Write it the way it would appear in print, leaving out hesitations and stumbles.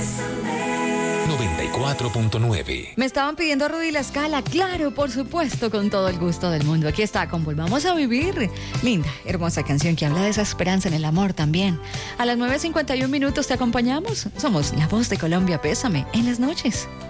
94.9. Me estaban pidiendo a Rudy La Scala, claro, por supuesto, con todo el gusto del mundo. Aquí está, con Volvamos a Vivir. Linda, hermosa canción que habla de esa esperanza en el amor también. A las 9:51 te acompañamos. Somos La Voz de Colombia, Pésame, en las noches.